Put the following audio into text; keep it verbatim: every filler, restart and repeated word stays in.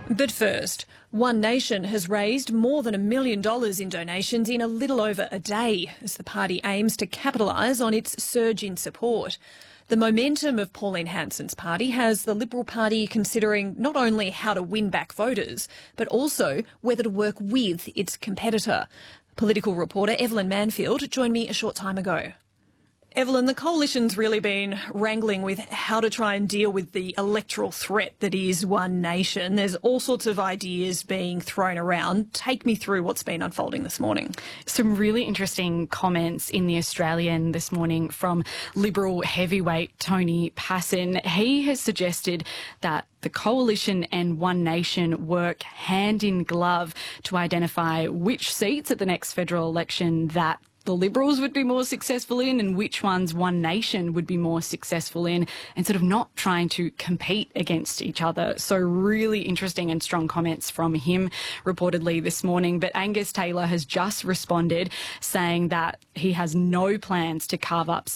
But first, One Nation has raised more than a million dollars in donations in a little over a day as the party aims to capitalise on its surge in support. The momentum of Pauline Hanson's party has the Liberal Party considering not only how to win back voters, but also whether to work with its competitor. Political reporter Evelyn Manfield joined me a short time ago. Evelyn, the coalition's really been wrangling with how to try and deal with the electoral threat that is One Nation. There's all sorts of ideas being thrown around. Take me through what's been unfolding this morning. Some really interesting comments in The Australian this morning from Liberal heavyweight Tony Passon. He has suggested that the coalition and One Nation work hand in glove to identify which seats at the next federal election that the Liberals would be more successful in and which ones One Nation would be more successful in, and sort of not trying to compete against each other. So really interesting and strong comments from him reportedly this morning. But Angus Taylor has just responded saying that he has no plans to carve up